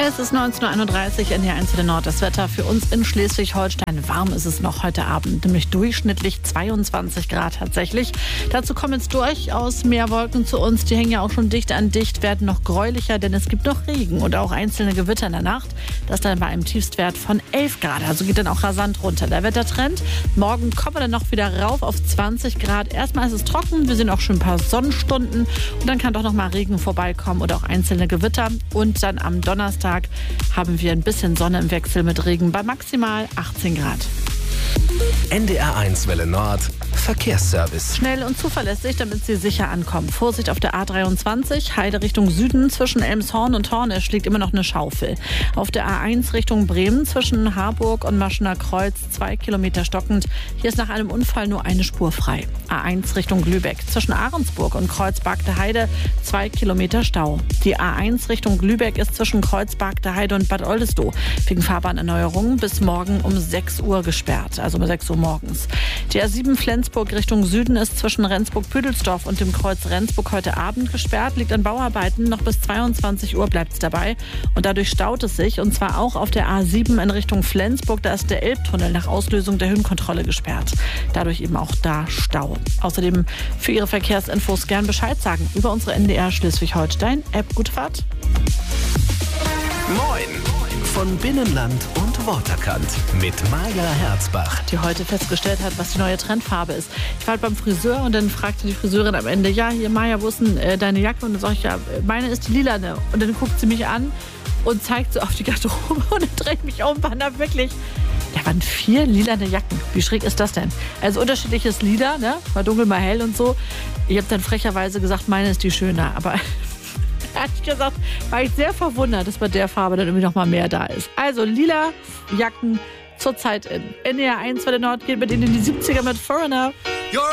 Es ist 19:31 Uhr, NDR 1 der Nord. Das Wetter für uns in Schleswig-Holstein. Warm ist es noch heute Abend, nämlich durchschnittlich 22 Grad tatsächlich. Dazu kommen jetzt durchaus mehr Wolken zu uns. Die hängen ja auch schon dicht an dicht, werden noch gräulicher, denn es gibt noch Regen und auch einzelne Gewitter in der Nacht. Das dann bei einem Tiefstwert von 11 Grad. Also geht dann auch rasant runter. Der Wettertrend. Morgen kommen wir dann noch wieder rauf auf 20 Grad. Erstmal ist es trocken. Wir sehen auch schon ein paar Sonnenstunden. Und dann kann doch noch mal Regen vorbeikommen oder auch einzelne Gewitter. Und dann am Donnerstag haben wir ein bisschen Sonne im Wechsel mit Regen bei maximal 18 Grad. NDR 1 Welle Nord Verkehrsservice. Schnell und zuverlässig, damit Sie sicher ankommen. Vorsicht auf der A23, Heide Richtung Süden. Zwischen Elmshorn und Hornisch liegt immer noch eine Schaufel. Auf der A1 Richtung Bremen zwischen Harburg und Maschener Kreuz 2 Kilometer stockend. Hier ist nach einem Unfall nur eine Spur frei. A1 Richtung Lübeck zwischen Ahrensburg und Kreuzberg der Heide 2 Kilometer Stau. Die A1 Richtung Lübeck ist zwischen Kreuzberg der Heide und Bad Oldesloe wegen Fahrbahnerneuerungen bis morgen um 6 Uhr gesperrt, also um 6 Uhr morgens. Die A7 Flensburg Richtung Süden ist zwischen Rendsburg-Püdelsdorf und dem Kreuz Rendsburg heute Abend gesperrt, liegt an Bauarbeiten. Noch bis 22 Uhr bleibt es dabei und dadurch staut es sich, und zwar auch auf der A7 in Richtung Flensburg. Da ist der Elbtunnel nach Auslösung der Höhenkontrolle gesperrt. Dadurch eben auch da Stau. Außerdem für Ihre Verkehrsinfos gern Bescheid sagen über unsere NDR Schleswig-Holstein-App. Gute Fahrt. Moin von Binnenland und Waterkant mit Maja Herzbach. Die heute festgestellt hat, was die neue Trendfarbe ist. Ich war halt beim Friseur und dann fragte die Friseurin am Ende, ja, hier Maja, wo ist denn deine Jacke? Und dann sage ich, ja, meine ist die lilane. Und dann guckt sie mich an und zeigt so auf die Garderobe und dann dreht mich um, war da wirklich... Da waren 4 lilane Jacken. Wie schräg ist das denn? Also unterschiedliches Lila, ne? Mal dunkel, mal hell und so. Ich habe dann frecherweise gesagt, meine ist die schöner. Aber ehrlich gesagt war ich sehr verwundert, dass bei der Farbe dann irgendwie noch mal mehr da ist. Also lila Jacken zurzeit in NDR 1 Welle Nord geht mit Ihnen in die 70er mit Foreigner.